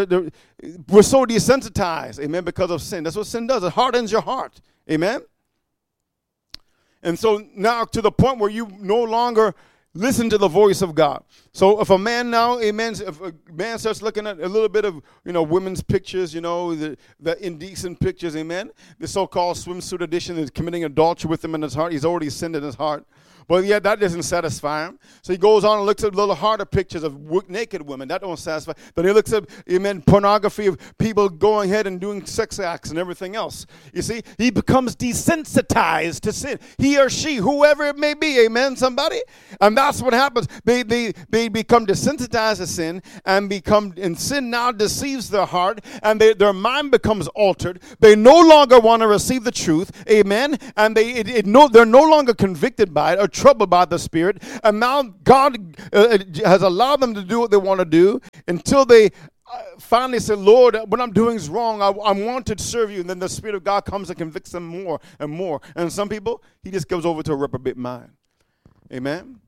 we're so desensitized, amen, because of sin. That's what sin does. It hardens your heart, amen. And so now to the point where you no longer listen to the voice of God. So if a man now, amen, if a man starts looking at a little bit of, women's pictures, the indecent pictures, amen, the so-called swimsuit edition is committing adultery with him in his heart. He's already sinned in his heart. But yet that doesn't satisfy him. So he goes on and looks at little harder pictures of naked women. That don't satisfy. Then he looks at, amen, pornography of people going ahead and doing sex acts and everything else. You see, he becomes desensitized to sin. He or she, whoever it may be, amen, somebody? And that's what happens. They become desensitized to sin, and sin now deceives their heart, and their mind becomes altered. They no longer want to receive the truth, amen, and they're no longer convicted by it or troubled by the Spirit, and now God has allowed them to do what they want to do until they finally say, Lord, what I'm doing is wrong. I want to serve you. And then the Spirit of God comes and convicts them more and more. And some people, he just goes over to a reprobate mind. Amen?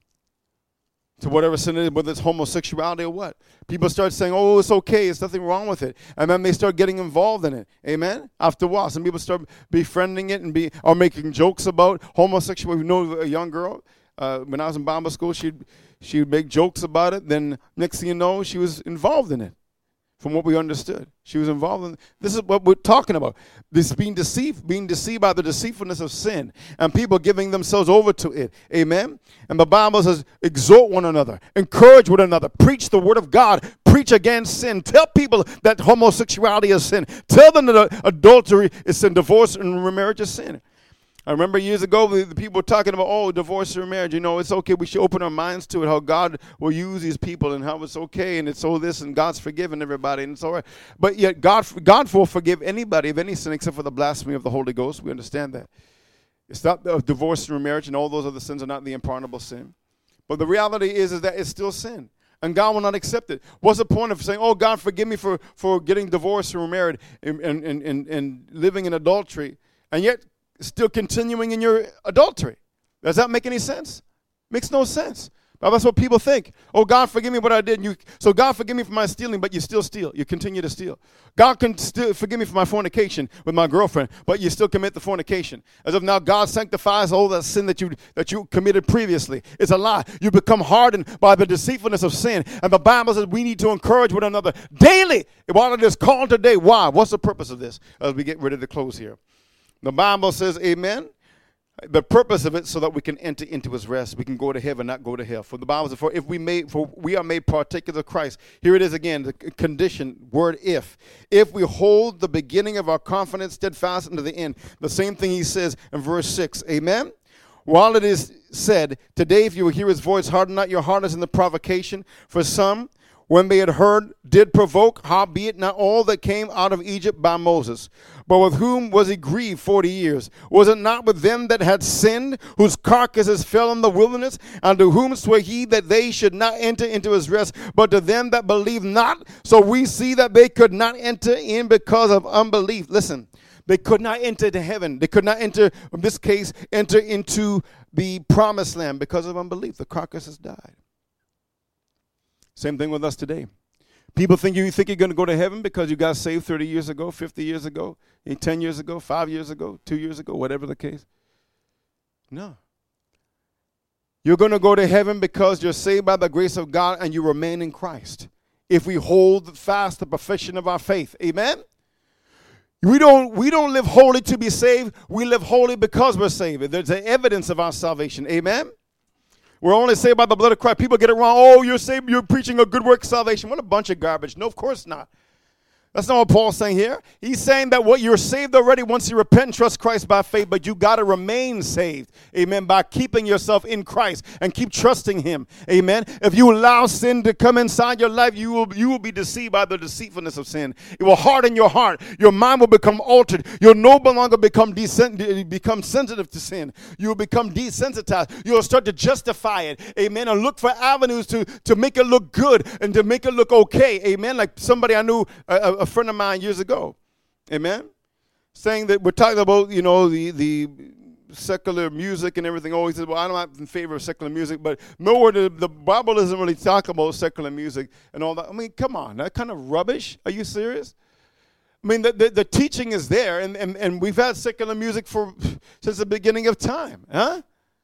To whatever sin it is, whether it's homosexuality or what. People start saying, oh, it's okay. There's nothing wrong with it. And then they start getting involved in it. Amen? After a while, some people start befriending it or making jokes about homosexuality. We know a young girl, when I was in Bible school, she'd make jokes about it. Then next thing you know, she was involved in it. From what we understood, she was involved in. This is what we're talking about. This being deceived by the deceitfulness of sin, and people giving themselves over to it. Amen. And the Bible says, exhort one another, encourage one another, preach the word of God, preach against sin. Tell people that homosexuality is sin. Tell them that adultery is sin, divorce and remarriage is sin. I remember years ago, the people were talking about, divorce or marriage. It's okay. We should open our minds to it, how God will use these people and how it's okay and it's all this and God's forgiven everybody and it's all right. But yet God will forgive anybody of any sin except for the blasphemy of the Holy Ghost. We understand that. It's not divorce and remarriage and all those other sins are not the unpardonable sin. But the reality is that it's still sin. And God will not accept it. What's the point of saying, oh, God, forgive me for getting divorced or remarried and living in adultery, and yet still continuing in your adultery? Does that make any sense? Makes no sense. But that's what people think. Oh, God, forgive me what I did. So God, forgive me for my stealing, but you still steal. You continue to steal. God can still forgive me for my fornication with my girlfriend, but you still commit the fornication. As if now God sanctifies all that sin that you committed previously. It's a lie. You become hardened by the deceitfulness of sin. And the Bible says we need to encourage one another daily while it is called today. Why? What's the purpose of this? As we get ready to close here. The Bible says, amen, the purpose of it so that we can enter into his rest. We can go to heaven, not go to hell. For the Bible says, for we are made partakers of Christ. Here it is again, the condition, word if. If we hold the beginning of our confidence steadfast unto the end. The same thing he says in verse 6, amen. While it is said, today if you will hear his voice, harden not your heart as in the provocation. For some, when they had heard, did provoke, howbeit not all that came out of Egypt by Moses. But with whom was he grieved 40 years? Was it not with them that had sinned, whose carcasses fell in the wilderness? And to whom swore he that they should not enter into his rest, but to them that believed not? So we see that they could not enter in because of unbelief. Listen, they could not enter to heaven. They could not enter, in this case, enter into the promised land because of unbelief. The carcasses died. Same thing with us today. People think you're going to go to heaven because you got saved 30 years ago, 50 years ago, 10 years ago, 5 years ago, 2 years ago, whatever the case. No. You're going to go to heaven because you're saved by the grace of God and you remain in Christ. If we hold fast the profession of our faith. Amen? We don't live holy to be saved. We live holy because we're saved. There's an evidence of our salvation. Amen? We're only saved by the blood of Christ. People get it wrong. Oh, you're saved. You're preaching a good work salvation. What a bunch of garbage. No, of course not. That's not what Paul's saying here. He's saying that what you're saved already once you repent and trust Christ by faith, but you got to remain saved. Amen. By keeping yourself in Christ and keep trusting him. Amen. If you allow sin to come inside your life, you will be deceived by the deceitfulness of sin. It will harden your heart. Your mind will become altered. You'll no longer become sensitive to sin. You will become desensitized. You'll start to justify it. Amen. And look for avenues to make it look good and to make it look okay. Amen. Like somebody I knew, a friend of mine years ago, amen, saying that we're talking about, the secular music and everything. Oh, he said, well, I'm not in favor of secular music, but nowhere the Bible doesn't really talk about secular music and all that. I mean, come on, that kind of rubbish. Are you serious? I mean, the teaching is there, and we've had secular music since the beginning of time. Huh?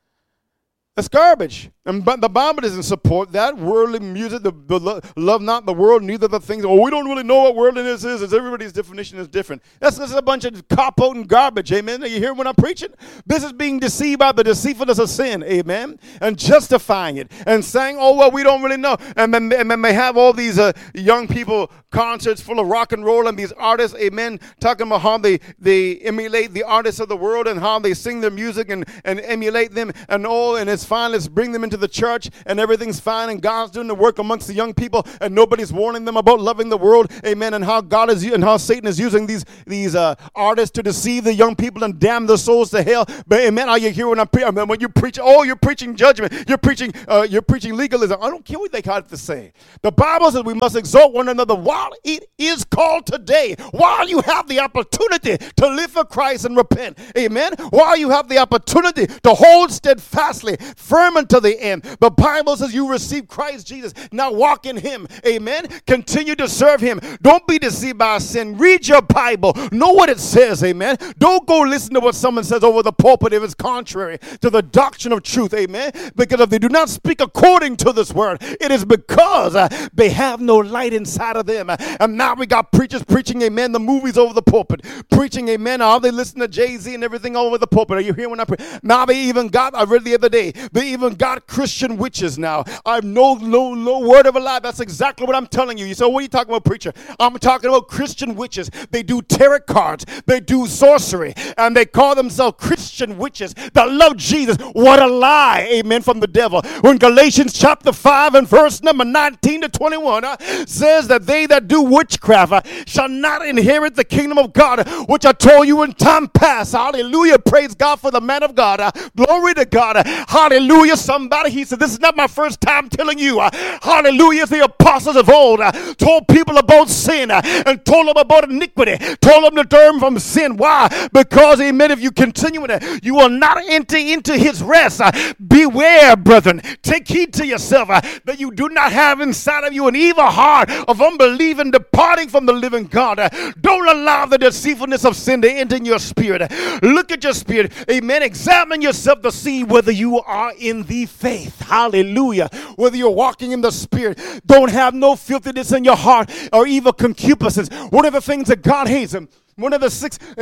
That's garbage. But the Bible doesn't support that. Worldly music, the love not the world, neither the things. Oh, we don't really know what worldliness is. Everybody's definition is different. That's a bunch of cop-out and garbage. Amen. Are you hearing what I'm preaching? This is being deceived by the deceitfulness of sin. Amen. And justifying it and saying, oh, well, we don't really know. And then they have all these young people concerts full of rock and roll and these artists, amen, talking about how they emulate the artists of the world and how they sing their music and emulate them and all, and it's fine. Let's bring them into the church and everything's fine and God's doing the work amongst the young people and nobody's warning them about loving the world, amen, and how God is and how Satan is using these artists to deceive the young people and damn their souls to hell. But amen, are you hearing when I'm preaching? When you preach, oh, you're preaching judgment, you're preaching legalism. I don't care what they got to say. The Bible says we must exalt one another while it is called today, while you have the opportunity to live for Christ and repent, amen, while you have the opportunity to hold steadfastly firm until the end. The Bible says you receive Christ Jesus. Now walk in him. Amen. Continue to serve him. Don't be deceived by sin. Read your Bible. Know what it says. Amen. Don't go listen to what someone says over the pulpit if it's contrary to the doctrine of truth. Amen. Because if they do not speak according to this word, it is because they have no light inside of them. And now we got preachers preaching, amen, the movies over the pulpit. Preaching, amen, how they listen to Jay-Z and everything over the pulpit. Are you hearing when I pray? Now they even got, I read the other day, they even got Christian witches now. I've no word of a lie. That's exactly what I'm telling you. You say, what are you talking about, preacher? I'm talking about Christian witches. They do tarot cards. They do sorcery. And they call themselves Christian witches that love Jesus. What a lie, amen, from the devil. When Galatians chapter 5 and verse number 19 to 21 says that they that do witchcraft shall not inherit the kingdom of God, which I told you in time past. Hallelujah. Praise God for the man of God. Glory to God. Hallelujah. Somebody, he said, this is not my first time telling you. Hallelujah. The apostles of old told people about sin and told them about iniquity. Told them to turn from sin. Why? Because, amen, if you continue in it, you will not enter into his rest. Beware, brethren. Take heed to yourself that you do not have inside of you an evil heart of unbelief and departing from the living God. Don't allow the deceitfulness of sin to enter in your spirit. Look at your spirit. Amen. Examine yourself to see whether you are in the faith. Hallelujah. Whether you're walking in the spirit. Don't have no filthiness in your heart or evil concupiscence. One of the things that God hates him. One of the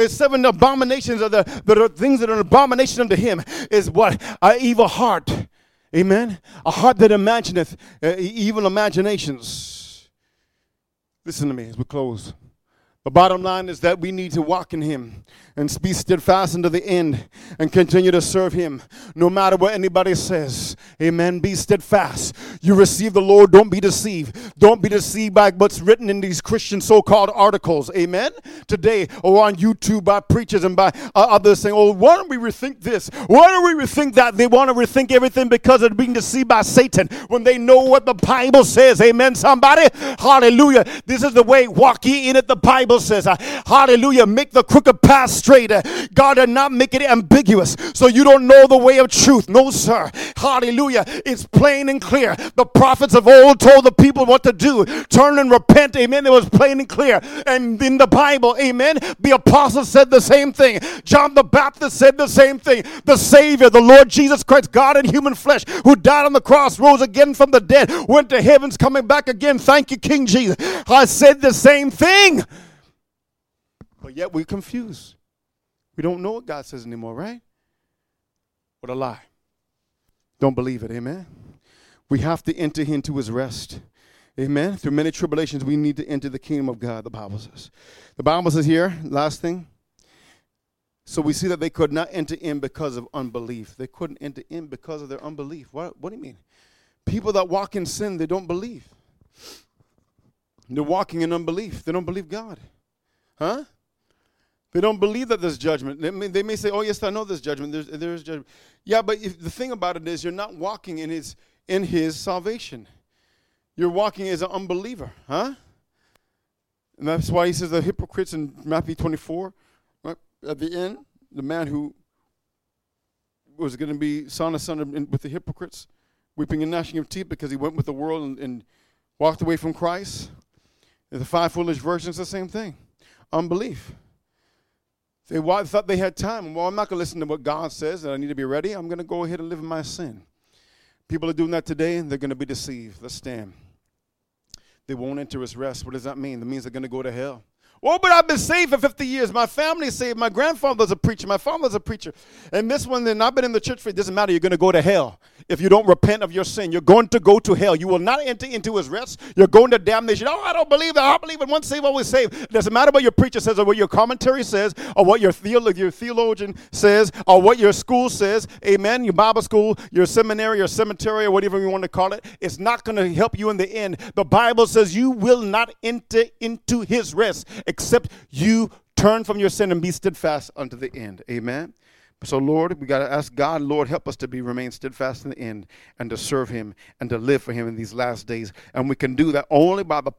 7 abominations of the things that are an abomination unto him is what? An evil heart. Amen. A heart that imagineth evil imaginations. Listen to me as we close. The bottom line is that we need to walk in him and be steadfast unto the end and continue to serve him no matter what anybody says. Amen. Be steadfast. You receive the Lord. Don't be deceived. Don't be deceived by what's written in these Christian so-called articles. Amen. Today or on YouTube by preachers and by others saying, oh, why don't we rethink this? Why don't we rethink that? They want to rethink everything because they're being deceived by Satan when they know what the Bible says. Amen. Somebody. Hallelujah. This is the way. Walk ye in it. The Bible says, hallelujah. Make the crooked path straight. God did not make it ambiguous so you don't know the way of truth. No, sir. Hallelujah. It's plain and clear. The prophets of old told the people what to do. Turn and repent. Amen. It was plain and clear. And in the Bible, amen, the apostles said the same thing. John the Baptist said the same thing. The Savior, the Lord Jesus Christ, God in human flesh, who died on the cross, rose again from the dead, went to heavens, coming back again. Thank you, King Jesus. I said the same thing. But yet we're confused. We don't know what God says anymore, right? What a lie. Don't believe it, amen? We have to enter into his rest. Amen? Through many tribulations, we need to enter the kingdom of God, the Bible says. The Bible says here, last thing, so we see that they could not enter in because of unbelief. They couldn't enter in because of their unbelief. What do you mean? People that walk in sin, they don't believe. They're walking in unbelief. They don't believe God. Huh? They don't believe that there's judgment. They may say, oh, yes, I know there's judgment. There is judgment. Yeah, but the thing about it is you're not walking in his salvation. You're walking as an unbeliever. Huh? And that's why he says the hypocrites in Matthew 24, right, at the end, the man who was going to be son with the hypocrites, weeping and gnashing of teeth because he went with the world and walked away from Christ. And the 5 foolish virgins, the same thing. Unbelief. They thought they had time. Well, I'm not going to listen to what God says, and I need to be ready. I'm going to go ahead and live in my sin. People are doing that today, and they're going to be deceived. Let's stand. They won't enter his rest. What does that mean? That means they're going to go to hell. Oh, but I've been saved for 50 years. My family's saved. My grandfather's a preacher. My father's a preacher. And this one, then I've been in the church for, it doesn't matter. You're going to go to hell. If you don't repent of your sin, you're going to go to hell. You will not enter into his rest. You're going to damnation. Oh, I don't believe that. I believe in once saved, always saved. It doesn't matter what your preacher says or what your commentary says or what your theologian says or what your school says. Amen. Your Bible school, your seminary, your cemetery, or whatever you want to call it. It's not going to help you in the end. The Bible says you will not enter into his rest except you turn from your sin and be steadfast unto the end. Amen. So, Lord, we got to ask God, Lord, help us to remain steadfast in the end and to serve him and to live for him in these last days. And we can do that only by the